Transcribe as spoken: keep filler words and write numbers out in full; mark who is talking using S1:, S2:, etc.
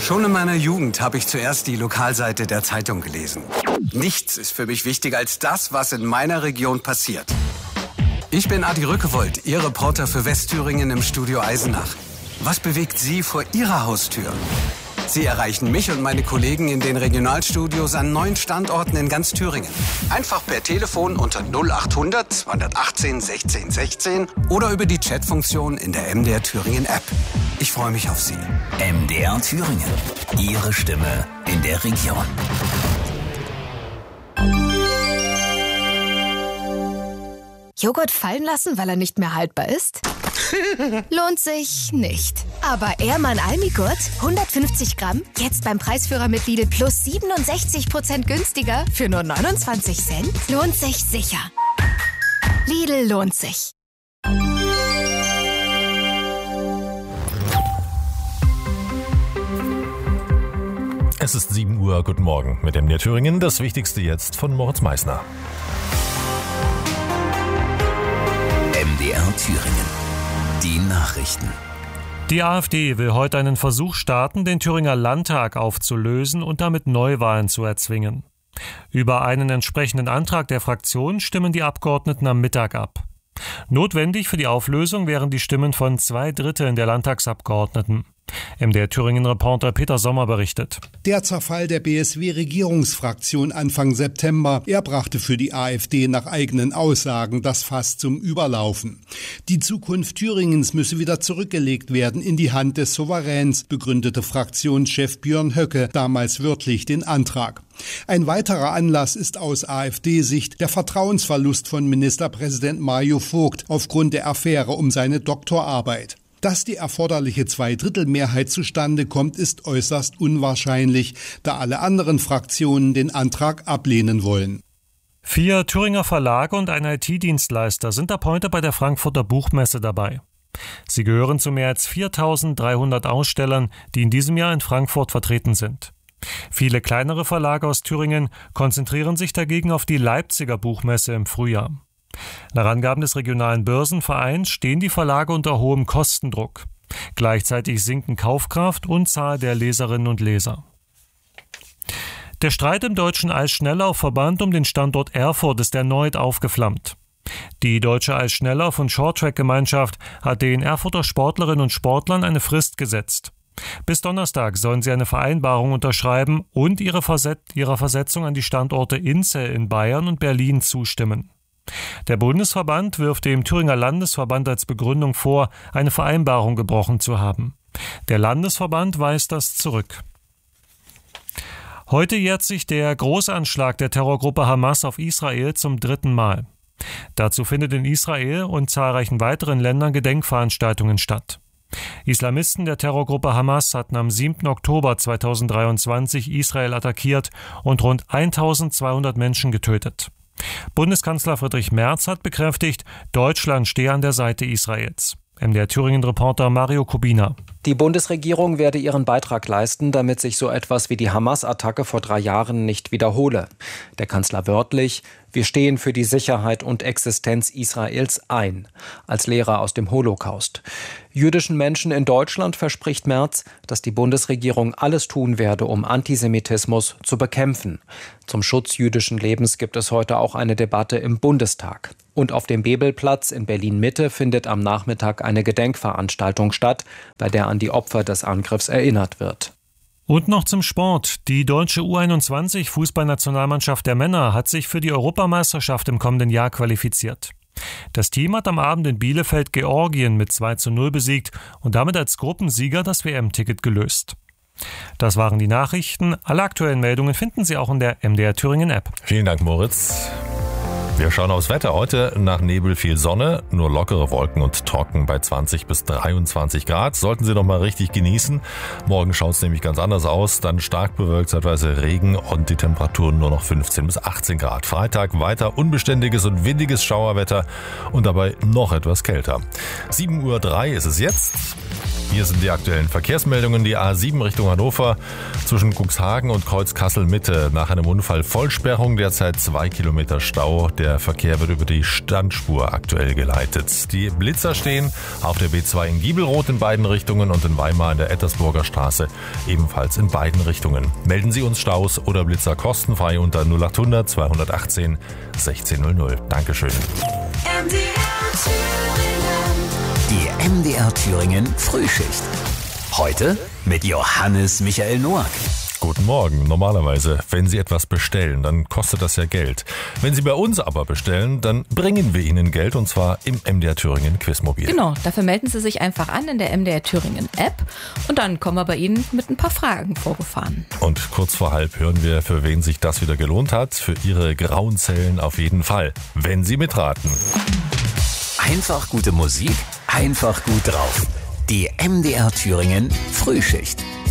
S1: Schon in meiner Jugend habe ich zuerst die Lokalseite der Zeitung gelesen. Nichts ist für mich wichtiger als das, was in meiner Region passiert. Ich bin Adi Rückewold, Ihr Reporter für Westthüringen im Studio Eisenach. Was bewegt Sie vor Ihrer Haustür? Sie erreichen mich und meine Kollegen in den Regionalstudios an neun Standorten in ganz Thüringen. Einfach per Telefon unter null achthundert zweihundertachtzehn sechzehn sechzehn oder über die Chatfunktion in der M D R Thüringen App. Ich freue mich auf Sie.
S2: M D R Thüringen. Ihre Stimme in der Region.
S3: Joghurt fallen lassen, weil er nicht mehr haltbar ist? Lohnt sich nicht. Aber Ehrmann Almigurt, hundertfünfzig Gramm, jetzt beim Preisführer mit Lidl plus siebenundsechzig Prozent günstiger für nur neunundzwanzig Cent? Lohnt sich sicher. Lidl lohnt sich.
S4: Es ist sieben Uhr, guten Morgen mit M D R Thüringen, das Wichtigste jetzt von Moritz Meissner.
S2: M D R Thüringen. Die Nachrichten.
S5: Die AfD will heute einen Versuch starten, den Thüringer Landtag aufzulösen und damit Neuwahlen zu erzwingen. Über einen entsprechenden Antrag der Fraktion stimmen die Abgeordneten am Mittag ab. Notwendig für die Auflösung wären die Stimmen von zwei Dritteln der Landtagsabgeordneten. M D R Thüringen-Reporter Peter Sommer berichtet.
S6: Der Zerfall der B S W-Regierungsfraktion Anfang September, er brachte für die AfD nach eigenen Aussagen das Fass zum Überlaufen. Die Zukunft Thüringens müsse wieder zurückgelegt werden in die Hand des Souveräns, begründete Fraktionschef Björn Höcke damals wörtlich den Antrag. Ein weiterer Anlass ist aus AfD-Sicht der Vertrauensverlust von Ministerpräsident Mario Vogt aufgrund der Affäre um seine Doktorarbeit. Dass die erforderliche Zweidrittelmehrheit zustande kommt, ist äußerst unwahrscheinlich, da alle anderen Fraktionen den Antrag ablehnen wollen.
S5: Vier Thüringer Verlage und ein I T-Dienstleister sind ab heute bei der Frankfurter Buchmesse dabei. Sie gehören zu mehr als viertausenddreihundert Ausstellern, die in diesem Jahr in Frankfurt vertreten sind. Viele kleinere Verlage aus Thüringen konzentrieren sich dagegen auf die Leipziger Buchmesse im Frühjahr. Nach Angaben des regionalen Börsenvereins stehen die Verlage unter hohem Kostendruck. Gleichzeitig sinken Kaufkraft und Zahl der Leserinnen und Leser. Der Streit im deutschen Eisschnelllaufverband um den Standort Erfurt ist erneut aufgeflammt. Die Deutsche Eisschnelllauf- und Shorttrack-Gemeinschaft hat den Erfurter Sportlerinnen und Sportlern eine Frist gesetzt. Bis Donnerstag sollen sie eine Vereinbarung unterschreiben und ihre Verset- ihrer Versetzung an die Standorte Inzell in Bayern und Berlin zustimmen. Der Bundesverband wirft dem Thüringer Landesverband als Begründung vor, eine Vereinbarung gebrochen zu haben. Der Landesverband weist das zurück. Heute jährt sich der Großanschlag der Terrorgruppe Hamas auf Israel zum dritten Mal. Dazu findet in Israel und zahlreichen weiteren Ländern Gedenkveranstaltungen statt. Islamisten der Terrorgruppe Hamas hatten am siebten Oktober zweitausenddreiundzwanzig Israel attackiert und rund eintausendzweihundert Menschen getötet. Bundeskanzler Friedrich Merz hat bekräftigt, Deutschland stehe an der Seite Israels. M D R Thüringen-Reporter Mario Kubina.
S7: Die Bundesregierung werde ihren Beitrag leisten, damit sich so etwas wie die Hamas-Attacke vor drei Jahren nicht wiederhole. Der Kanzler wörtlich: Wir stehen für die Sicherheit und Existenz Israels ein, als Lehrer aus dem Holocaust. Jüdischen Menschen in Deutschland verspricht Merz, dass die Bundesregierung alles tun werde, um Antisemitismus zu bekämpfen. Zum Schutz jüdischen Lebens gibt es heute auch eine Debatte im Bundestag. Und auf dem Bebelplatz in Berlin-Mitte findet am Nachmittag eine Gedenkveranstaltung statt, bei der an die Opfer des Angriffs erinnert wird.
S5: Und noch zum Sport. Die deutsche U einundzwanzig Fußballnationalmannschaft der Männer hat sich für die Europameisterschaft im kommenden Jahr qualifiziert. Das Team hat am Abend in Bielefeld Georgien mit zwei zu null besiegt und damit als Gruppensieger das W M-Ticket gelöst. Das waren die Nachrichten. Alle aktuellen Meldungen finden Sie auch in der M D R Thüringen App.
S4: Vielen Dank, Moritz. Wir schauen aufs Wetter. Heute nach Nebel viel Sonne, nur lockere Wolken und trocken bei zwanzig bis dreiundzwanzig Grad. Sollten Sie noch mal richtig genießen. Morgen schaut es nämlich ganz anders aus. Dann stark bewölkt, zeitweise Regen und die Temperaturen nur noch fünfzehn bis achtzehn Grad. Freitag weiter unbeständiges und windiges Schauerwetter und dabei noch etwas kälter. sieben Uhr drei ist es jetzt. Hier sind die aktuellen Verkehrsmeldungen. Die A sieben Richtung Hannover zwischen Cuxhagen und Kreuz Kassel Mitte. Nach einem Unfall Vollsperrung, derzeit zwei Kilometer Stau. Der Der Verkehr wird über die Standspur aktuell geleitet. Die Blitzer stehen auf der B zwei in Giebelroth in beiden Richtungen und in Weimar in der Ettersburger Straße ebenfalls in beiden Richtungen. Melden Sie uns Staus oder Blitzer kostenfrei unter null acht hundert zweihundertachtzehn sechzehn null null. Dankeschön.
S2: Die M D R Thüringen Frühschicht. Heute mit Johannes Michael Noack.
S4: Guten Morgen. Normalerweise, wenn Sie etwas bestellen, dann kostet das ja Geld. Wenn Sie bei uns aber bestellen, dann bringen wir Ihnen Geld und zwar im M D R Thüringen Quizmobil.
S8: Genau, dafür melden Sie sich einfach an in der M D R Thüringen App und dann kommen wir bei Ihnen mit ein paar Fragen vorgefahren.
S4: Und kurz vor halb hören wir, für wen sich das wieder gelohnt hat. Für Ihre grauen Zellen auf jeden Fall, wenn Sie mitraten.
S2: Einfach gute Musik, einfach gut drauf. Die M D R Thüringen Frühschicht.